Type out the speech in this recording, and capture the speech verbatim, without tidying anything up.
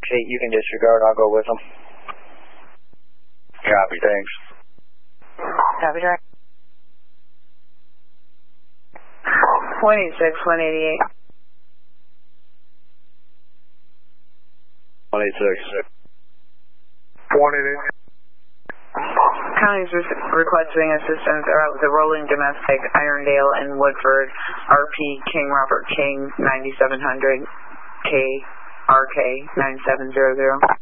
Kate, you can disregard. I'll go with them. Copy, thanks. Copy, direct. one eighty-six, one eighty-eight. one eighty-six. one eighty-eight. County's requesting assistance about the rolling domestic Irondale and Woodford, R P King Robert King, ninety-seven hundred, K R K, nine seven zero zero.